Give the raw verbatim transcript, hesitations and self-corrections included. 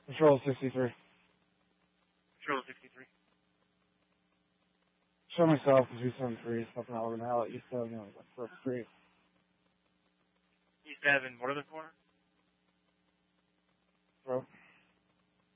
Control sixty-three. Control sixty-three. Show myself to two seven three, something out of an alley, East seven, you know, like First Street. East seven, more than four? Bro.